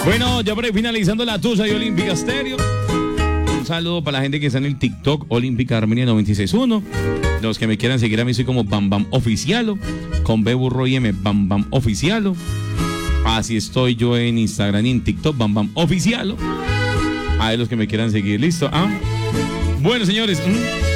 Bueno, ya por ahí finalizando la tusa de Olímpica Stereo. Un saludo para la gente que está en el TikTok Olímpica Armenia 961. Los que me quieran seguir a mí soy como Bam Bam Oficialo, con B burro y M, Bam Bam Oficialo. Así estoy yo en Instagram y en TikTok, Bam Bam Oficialo. A los que me quieran seguir, listo. Bueno, señores.